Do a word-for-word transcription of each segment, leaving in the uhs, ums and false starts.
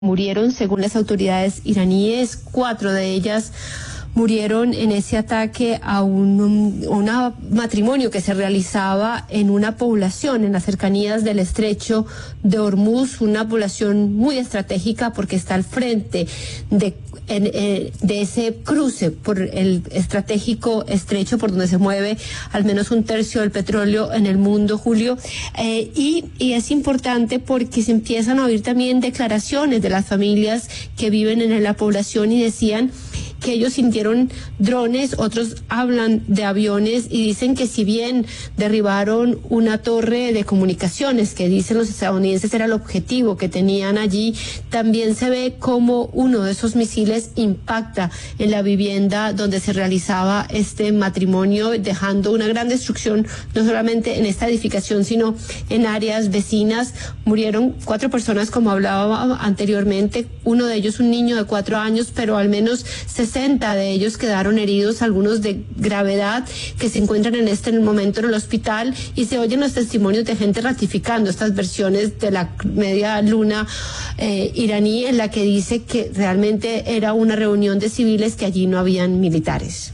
Murieron, según las autoridades iraníes, cuatro de ellas murieron en ese ataque a un, un una matrimonio que se realizaba en una población en las cercanías del estrecho de Hormuz, una población muy estratégica porque está al frente de, en, eh, de ese cruce por el estratégico estrecho por donde se mueve al menos un tercio del petróleo en el mundo, Julio, eh, y, y es importante porque se empiezan a oír también declaraciones de las familias que viven en la población y decían que ellos sintieron drones, otros hablan de aviones y dicen que si bien derribaron una torre de comunicaciones que dicen los estadounidenses era el objetivo que tenían allí, también se ve como uno de esos misiles impacta en la vivienda donde se realizaba este matrimonio, dejando una gran destrucción no solamente en esta edificación sino en áreas vecinas. Murieron cuatro personas, como hablaba anteriormente, uno de ellos un niño de cuatro años, pero al menos sesenta de ellos quedaron heridos, algunos de gravedad, que se encuentran en este momento en el hospital, y se oyen los testimonios de gente ratificando estas versiones de la media luna eh, iraní, en la que dice que realmente era una reunión de civiles, que allí no habían militares.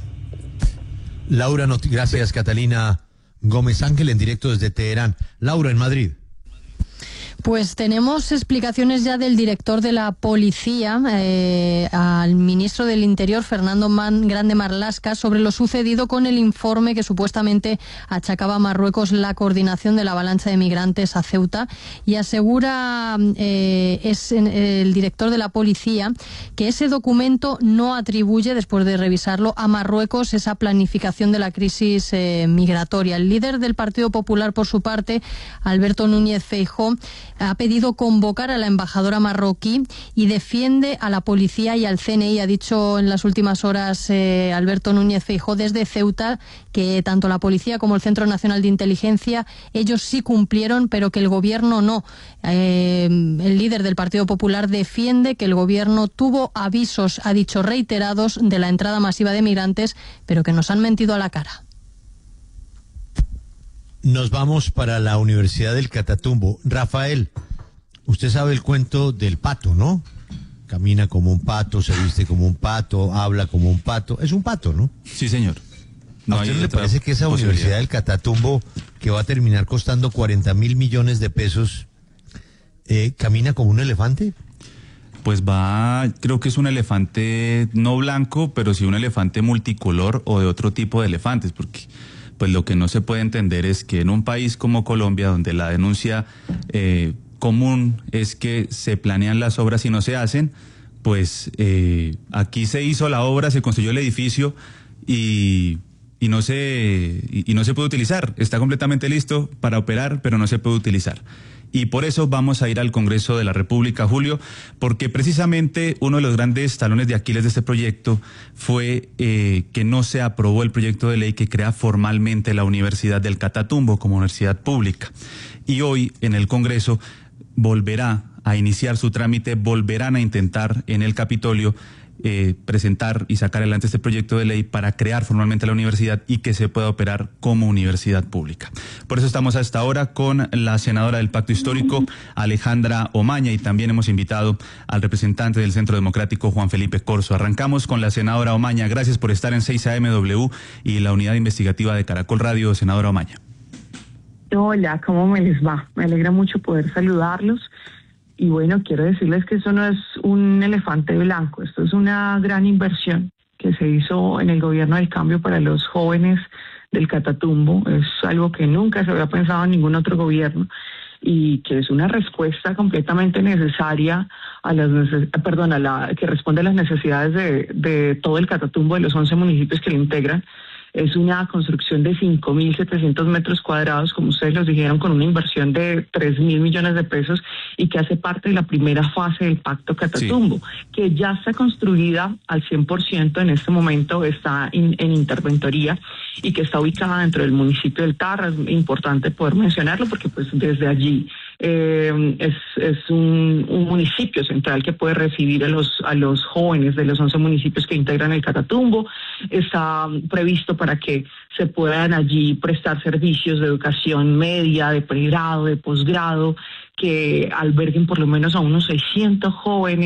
Laura, no, gracias Catalina Gómez Ángel en directo desde Teherán. Laura, en Madrid. Pues tenemos explicaciones ya del director de la policía, eh, al ministro del Interior, Fernando Man, Grande Marlaska, sobre lo sucedido con el informe que supuestamente achacaba a Marruecos la coordinación de la avalancha de migrantes a Ceuta, y asegura eh, es el director de la policía que ese documento no atribuye, después de revisarlo, a Marruecos esa planificación de la crisis eh, migratoria. El líder del Partido Popular, por su parte, Alberto Núñez Feijóo, ha pedido convocar a la embajadora marroquí y defiende a la policía y al C N I. Ha dicho en las últimas horas eh, Alberto Núñez Feijóo desde Ceuta que tanto la policía como el Centro Nacional de Inteligencia, ellos sí cumplieron, pero que el gobierno no. Eh, el líder del Partido Popular defiende que el gobierno tuvo avisos, ha dicho, reiterados de la entrada masiva de migrantes, pero que nos han mentido a la cara. Nos vamos para la Universidad del Catatumbo. Rafael, usted sabe el cuento del pato, ¿no? Camina como un pato, se viste como un pato, habla como un pato. Es un pato, ¿no? Sí, señor. No, ¿A usted le parece que esa Universidad del Catatumbo, que va a terminar costando cuarenta mil millones de pesos, eh, camina como un elefante? Pues va, creo que es un elefante no blanco, pero sí un elefante multicolor o de otro tipo de elefantes, porque pues lo que no se puede entender es que en un país como Colombia, donde la denuncia eh, común es que se planean las obras y no se hacen, pues eh, aquí se hizo la obra, se construyó el edificio y, y, no se, y, y no se puede utilizar. Está completamente listo para operar, pero no se puede utilizar. Y por eso vamos a ir al Congreso de la República, Julio, porque precisamente uno de los grandes talones de Aquiles de este proyecto fue eh, que no se aprobó el proyecto de ley que crea formalmente la Universidad del Catatumbo como universidad pública. Y hoy en el Congreso volverá a iniciar su trámite, volverán a intentar en el Capitolio Eh, presentar y sacar adelante este proyecto de ley para crear formalmente la universidad y que se pueda operar como universidad pública. Por eso estamos a esta hora con la senadora del Pacto Histórico, Alejandra Omaña, y también hemos invitado al representante del Centro Democrático, Juan Felipe Corzo. Arrancamos con la senadora Omaña. Gracias por estar en seis A M W y la unidad investigativa de Caracol Radio. Senadora Omaña. Hola, ¿cómo me les va? Me alegra mucho poder saludarlos. Y bueno, quiero decirles que eso no es un elefante blanco, esto es una gran inversión que se hizo en el gobierno del cambio para los jóvenes del Catatumbo. Es algo que nunca se había pensado en ningún otro gobierno y que es una respuesta completamente necesaria a las neces- perdón, a la que responde a las necesidades de, de todo el Catatumbo, de los once municipios que lo integran. Es una construcción de cinco mil setecientos metros cuadrados, como ustedes los dijeron, con una inversión de tres mil millones de pesos y que hace parte de la primera fase del Pacto Catatumbo, sí, que ya está construida al cien por ciento en este momento, está in, en interventoría y que está ubicada dentro del municipio del Tarra. Es importante poder mencionarlo porque pues desde allí Eh, es es un, un municipio central que puede recibir a los a los jóvenes de los once municipios que integran el Catatumbo. Está previsto para que se puedan allí prestar servicios de educación media, de pregrado, de posgrado, que alberguen por lo menos a unos seiscientos jóvenes